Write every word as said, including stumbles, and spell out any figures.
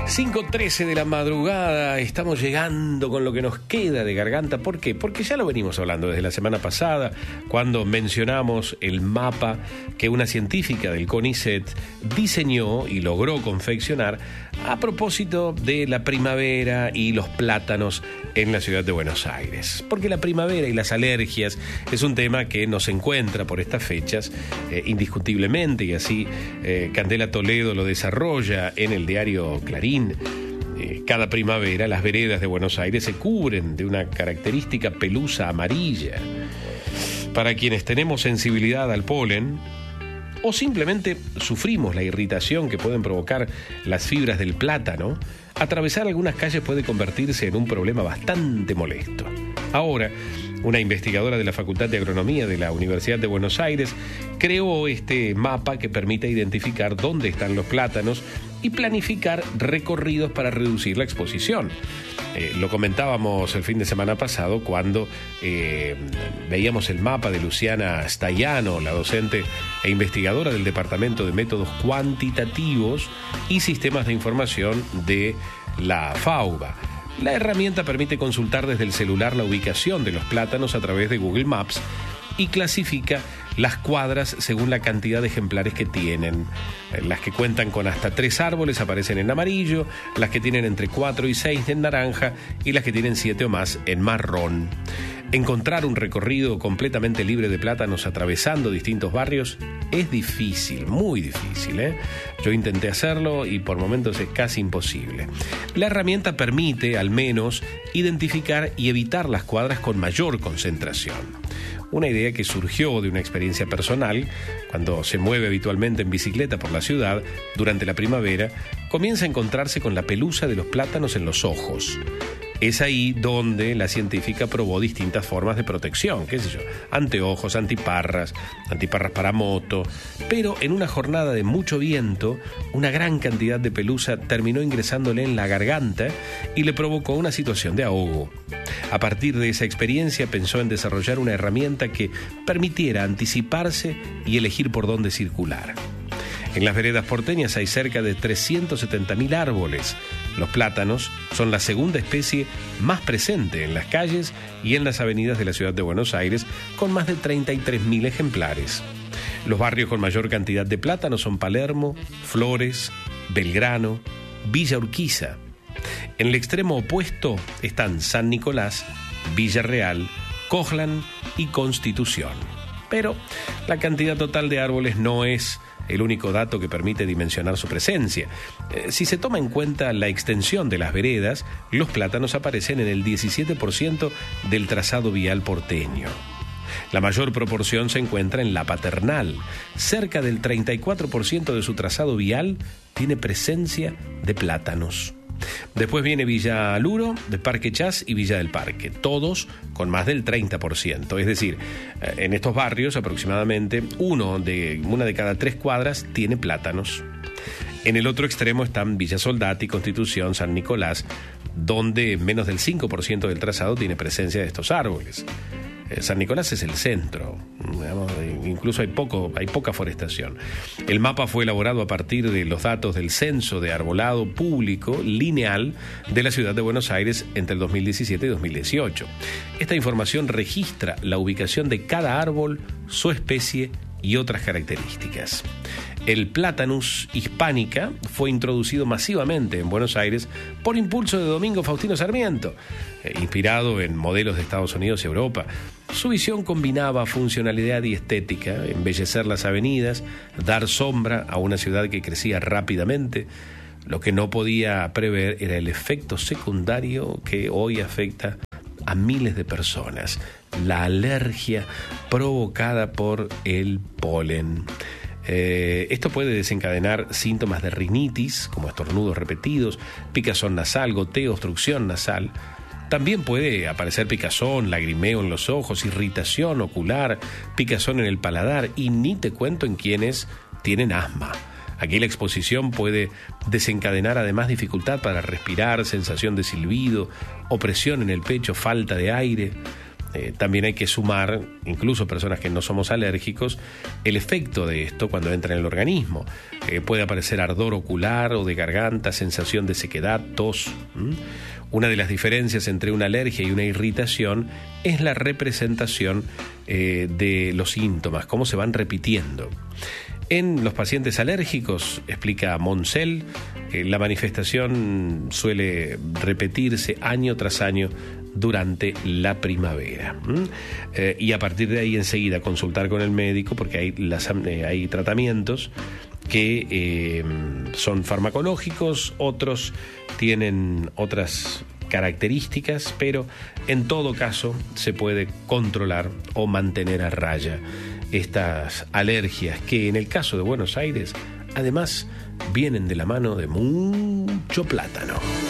cinco trece de la madrugada, estamos llegando con lo que nos queda de garganta. ¿Por qué? Porque ya lo venimos hablando desde la semana pasada, cuando mencionamos el mapa que una científica del CONICET diseñó y logró confeccionar a propósito de la primavera y los plátanos en la ciudad de Buenos Aires. Porque la primavera y las alergias es un tema que nos encuentra por estas fechas eh, indiscutiblemente, y así eh, Candela Toledo lo desarrolla en el diario Clarín. Eh, cada primavera las veredas de Buenos Aires se cubren de una característica pelusa amarilla. Para quienes tenemos sensibilidad al polen, o simplemente sufrimos la irritación que pueden provocar las fibras del plátano, atravesar algunas calles puede convertirse en un problema bastante molesto. Ahora, una investigadora de la Facultad de Agronomía de la Universidad de Buenos Aires creó este mapa que permite identificar dónde están los plátanos y planificar recorridos para reducir la exposición. Eh, lo comentábamos el fin de semana pasado cuando eh, veíamos el mapa de Luciana Staiano, la docente e investigadora del Departamento de Métodos Cuantitativos y Sistemas de Información de la FAUBA. La herramienta permite consultar desde el celular la ubicación de los plátanos a través de Google Maps y clasifica las cuadras según la cantidad de ejemplares que tienen. Las que cuentan con hasta tres árboles aparecen en amarillo, las que tienen entre cuatro y seis en naranja y las que tienen siete o más en marrón. Encontrar un recorrido completamente libre de plátanos atravesando distintos barrios es difícil, muy difícil, ¿eh? Yo intenté hacerlo y por momentos es casi imposible. La herramienta permite, al menos, identificar y evitar las cuadras con mayor concentración. Una idea que surgió de una experiencia personal. Cuando se mueve habitualmente en bicicleta por la ciudad, durante la primavera, comienza a encontrarse con la pelusa de los plátanos en los ojos. Es ahí donde la científica probó distintas formas de protección, qué sé yo, anteojos, antiparras, antiparras para moto, pero en una jornada de mucho viento, una gran cantidad de pelusa terminó ingresándole en la garganta y le provocó una situación de ahogo. A partir de esa experiencia pensó en desarrollar una herramienta que permitiera anticiparse y elegir por dónde circular. En las veredas porteñas hay cerca de trescientos setenta mil árboles. Los plátanos son la segunda especie más presente en las calles y en las avenidas de la ciudad de Buenos Aires, con más de treinta y tres mil ejemplares. Los barrios con mayor cantidad de plátanos son Palermo, Flores, Belgrano, Villa Urquiza. En el extremo opuesto están San Nicolás, Villa Real, Coglan y Constitución. Pero la cantidad total de árboles no es el único dato que permite dimensionar su presencia. Eh, si se toma en cuenta la extensión de las veredas, los plátanos aparecen en el diecisiete por ciento del trazado vial porteño. La mayor proporción se encuentra en La Paternal. Cerca del treinta y cuatro por ciento de su trazado vial tiene presencia de plátanos. Después viene Villa Luro, de Parque Chas y Villa del Parque, todos con más del treinta por ciento. Es decir, en estos barrios aproximadamente uno de, una de cada tres cuadras tiene plátanos. En el otro extremo están Villa Soldati, Constitución, San Nicolás, donde menos del cinco por ciento del trazado tiene presencia de estos árboles. San Nicolás es el centro, digamos, incluso hay poco, hay poca forestación. El mapa fue elaborado a partir de los datos del censo de arbolado público lineal de la ciudad de Buenos Aires entre el dos mil diecisiete y dos mil dieciocho. Esta información registra la ubicación de cada árbol, su especie y otras características. El Platanus hispanica fue introducido masivamente en Buenos Aires por impulso de Domingo Faustino Sarmiento, eh, inspirado en modelos de Estados Unidos y Europa. Su visión combinaba funcionalidad y estética, embellecer las avenidas, dar sombra a una ciudad que crecía rápidamente. Lo que no podía prever era el efecto secundario que hoy afecta a miles de personas: la alergia provocada por el polen. Eh, esto puede desencadenar síntomas de rinitis, como estornudos repetidos, picazón nasal, goteo, obstrucción nasal. También puede aparecer picazón, lagrimeo en los ojos, irritación ocular, picazón en el paladar, y ni te cuento en quienes tienen asma. Aquí la exposición puede desencadenar además dificultad para respirar, sensación de silbido, opresión en el pecho, falta de aire. eh, también hay que sumar, incluso personas que no somos alérgicos, el efecto de esto cuando entra en el organismo. Eh, puede aparecer ardor ocular o de garganta, sensación de sequedad, tos. ¿Mm? Una de las diferencias entre una alergia y una irritación es la representación eh, de los síntomas, cómo se van repitiendo. En los pacientes alérgicos, explica Moncel, eh, la manifestación suele repetirse año tras año durante la primavera. ¿Mm? Eh, y a partir de ahí enseguida consultar con el médico, porque hay, las, eh, hay tratamientos que eh, son farmacológicos, otros tienen otras características, pero en todo caso se puede controlar o mantener a raya estas alergias que en el caso de Buenos Aires además vienen de la mano de mucho plátano.